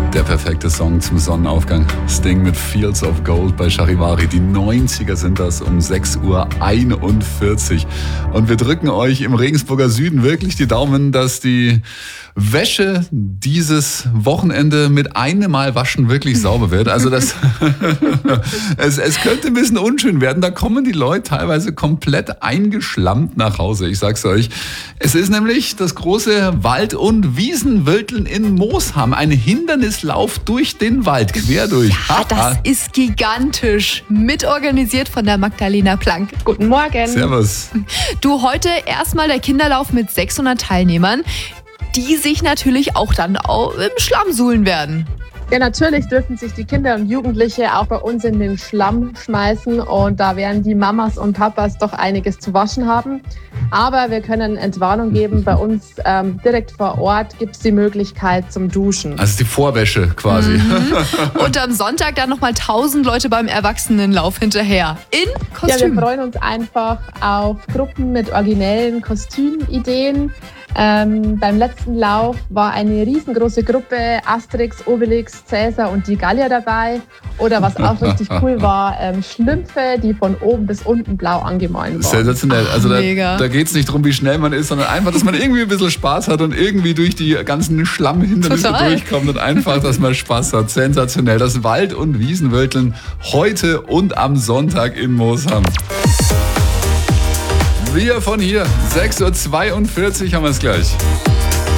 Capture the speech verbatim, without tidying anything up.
Der perfekte Song zum Sonnenaufgang. Sting mit Fields of Gold bei Charivari. Die neunziger sind das um sechs Uhr einundvierzig. Und wir drücken euch im Regensburger Süden wirklich die Daumen, dass die Wäsche dieses Wochenende mit einem Mal waschen wirklich sauber wird. Also das es, es könnte ein bisschen unschön werden. Da kommen die Leute teilweise komplett eingeschlammt nach Hause. Ich sag's euch. Es ist nämlich das große Wald- und Wiesenwölteln in Moosham. Ein Hindernislauf durch den Wald, quer durch. Ja, das ist gigantisch. Mitorganisiert von der Magdalena Plank. Guten Morgen. Servus. Du, heute erstmal der Kinderlauf mit sechshundert Teilnehmern, die sich natürlich auch dann auch im Schlamm suhlen werden. Ja, natürlich dürfen sich die Kinder und Jugendliche auch bei uns in den Schlamm schmeißen und da werden die Mamas und Papas doch einiges zu waschen haben. Aber wir können Entwarnung geben, bei uns ähm, direkt vor Ort gibt es die Möglichkeit zum Duschen. Also die Vorwäsche quasi. Mhm. Und am Sonntag dann nochmal tausend Leute beim Erwachsenenlauf hinterher. In Kostüm. Ja, wir freuen uns einfach auf Gruppen mit originellen Kostümideen. Ähm, beim letzten Lauf war eine riesengroße Gruppe Asterix, Obelix, Cäsar und die Gallier dabei. Oder was auch richtig cool war, ähm, Schlümpfe, die von oben bis unten blau angemalt waren. Sensationell. Also da, Mega. da geht es nicht darum, wie schnell man ist, sondern einfach, dass man irgendwie ein bisschen Spaß hat und irgendwie durch die ganzen Schlammhindernisse Total. durchkommt und einfach, dass man Spaß hat. Sensationell. Das Wald- und Wiesenwölteln heute und am Sonntag in Moosham. Wir von hier, sechs Uhr zweiundvierzig haben wir es gleich.